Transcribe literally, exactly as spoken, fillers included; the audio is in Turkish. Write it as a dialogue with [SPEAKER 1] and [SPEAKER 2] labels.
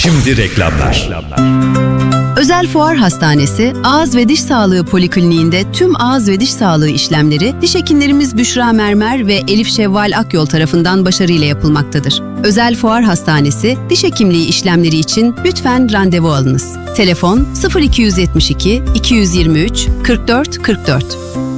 [SPEAKER 1] Şimdi reklamlar.
[SPEAKER 2] Özel Fuar Hastanesi, Ağız ve Diş Sağlığı Polikliniğinde tüm ağız ve diş sağlığı işlemleri diş hekimlerimiz Büşra Mermer ve Elif Şevval Akyol tarafından başarıyla yapılmaktadır. Özel Fuar Hastanesi, diş hekimliği işlemleri için lütfen randevu alınız. Telefon sıfır iki yetmiş iki iki yüz yirmi üç kırk dört kırk dört.